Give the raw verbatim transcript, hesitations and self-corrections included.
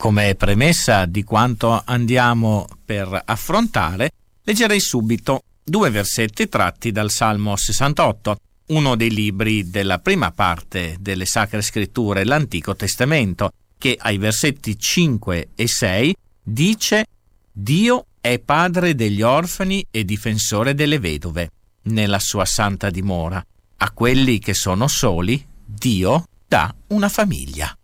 Come premessa di quanto andiamo per affrontare, leggerei subito due versetti tratti dal Salmo sessantotto, uno dei libri della prima parte delle Sacre Scritture, l'Antico Testamento, che ai versetti cinque e sei dice: Dio è padre degli orfani e difensore delle vedove. Nella sua santa dimora, a quelli che sono soli, Dio dà una famiglia.